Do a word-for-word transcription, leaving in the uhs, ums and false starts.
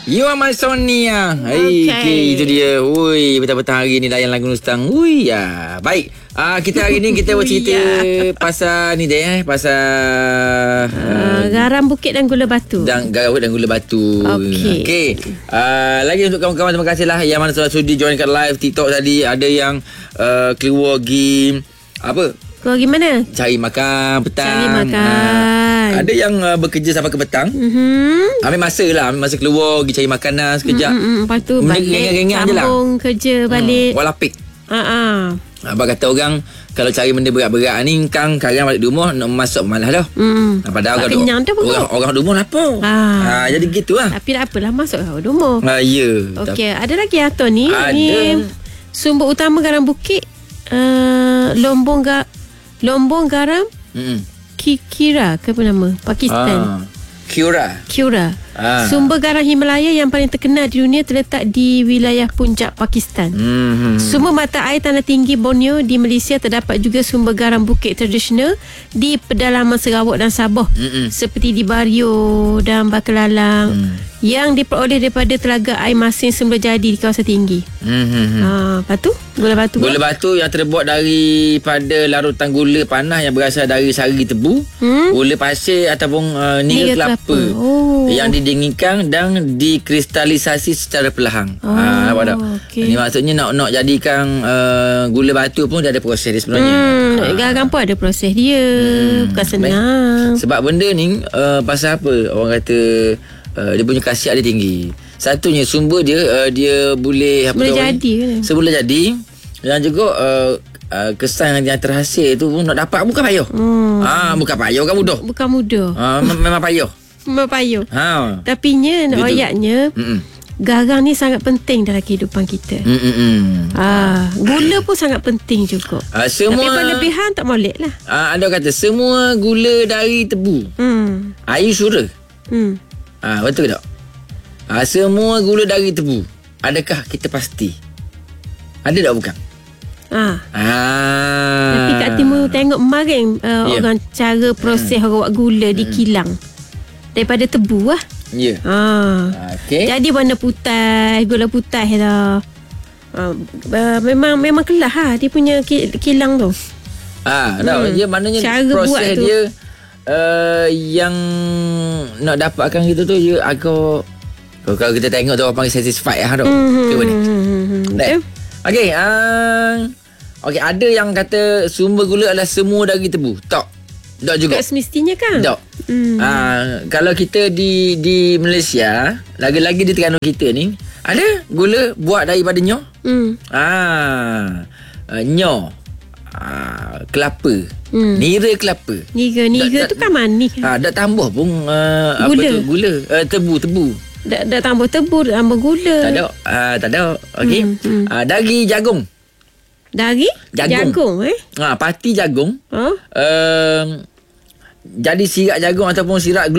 You are my Sonia. Hai, Okay. okay, itu dia. Ui, petang-petang hari ni layan lagu Nustang. Ui, ya. Baik. Ah, kita hari ni kita bercerita pasal ni deh, pasal uh, garam bukit dan gula batu. dan garam dan gula batu. Okey. Okey. Uh, lagi untuk kawan-kawan, terima kasihlah yang mana sudah sudi join kat live TikTok tadi. Ada yang uh, keluar pergi apa? Kau gimana? Cari makan petang. Cari makan. Uh, ada yang uh, bekerja sampai ke petang. Mhm. Ambil masa lah, ambil masa keluar pergi cari makanan sekejap. Mm-mm. Lepas tu balik Ringan-ringan je lah. sambung kerja balik. Hmm, walapik. Ha ah. Abang kata orang kalau cari benda berat-berat ni kang kadang balik rumah nak masuk malas dah. Hmm. Padahal Tak orang kenyang dah pokok. orang, orang rumah lapar. Ah. Ha, jadi gitulah. Tapi tak apalah, masuk lah rumah. Ha, ya. Okey, ada lagi atau ni? Ada. Ni sumber utama garam bukit uh, lombong ga, lombong garam Hmm. Kikira ke apa nama? Pakistan. Ah. Kiura. Kiura. Ah. Sumber garam Himalaya yang paling terkenal di dunia terletak di wilayah Punjab, Pakistan. Hmm. Sumber mata air tanah tinggi Borneo di Malaysia. Terdapat juga sumber garam bukit tradisional di pedalaman Sarawak dan Sabah, Mm-mm. seperti di Bario dan Bakalalang, Mm. yang diperoleh daripada telaga air masin semula jadi di kawasan tinggi. Hmm. hmm. Ha, lepas tu gula batu. Gula batu yang terbuat daripada larutan gula panas yang berasal dari sari tebu, Hmm? gula pasir ataupun uh, niga Niga kelapa, kelapa. Oh. yang didinginkan dan dikristalisasi secara perlahan. Oh, Ah, nampak tak? okey. Ini maksudnya nak nak jadikan uh, gula batu pun dia ada proses dia sebenarnya. Hmm, garam pun ada proses dia. Hmm. Bukan senang. Sebab benda ni uh, pasal apa? Orang kata uh, dia punya khasiat dia tinggi. Satunya sumber dia uh, dia boleh apa Semula tu, jadi kan? Semula jadi. Dan juga uh, uh, kesan yang terhasil tu pun nak dapat bukan payah. Hmm. Ah, bukan payah, bukan mudah. Bukan mudah. Ah, mem- memang payah. Memang payah. Ha. Tapi nya nak Gitu. ayatnya Mm-mm. garam ni sangat penting dalam kehidupan kita. Mm-mm. Ah, gula pun sangat penting juga. Ah, semua Tapi berlebihan tak molek lah. ah, ada kata semua gula dari tebu. Hmm. Air surah. Hmm. Ah, betul tak? Ah, semua gula dari tebu. Adakah kita pasti? Ada tak bukan? Ah. Ah. Tapi kat timur tengok kemarin uh, Ya. orang cara proses Hmm. orang buat gula di kilang. Daripada tebu lah. Ya. Ah. Okey. Jadi warna putih, gula putih dah. Ah, uh, memang memang kelas lah dia punya ki- kilang tu. Ah, dah. Hmm. Dia maknanya Cara buat proses tu. dia uh, yang nak dapatkan kita tu dia agak kalau kita tengok tu orang panggil satisfied lah tu. Hmm. Ke mana? Hmm. Baik. Okey, uh, okey, ada yang kata sumber gula adalah semua dari tebu. Tak. Tak juga. Tak semestinya kan? Tak. Hmm. Ah, kalau kita di di Malaysia, lagi-lagi di Terengganu kita ni, ada gula buat daripada nyo. Hmm. Ah, uh, nyo. Ah, kelapa. Hmm. Nira kelapa. Niga, niga Tak- tu kan manis. Ah, dah tambah pun uh, apa Gula. tu? Gula. Uh, tebu, tebu. Dah, dah tambah tebu, dah tambah gula. Tak ada. Ah, tak ada. Okey. Hmm, hmm. Ah, dari jagung. Dari? Jagung. Jagung eh? Ah, pati jagung. Ha? Uh, jadi sirap jagung ataupun sirap